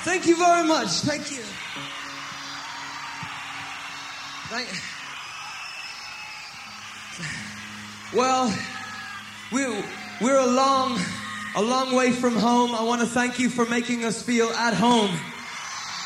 Thank you very much. Thank you. Well, we're a long way from home. I want to thank you for making us feel at home.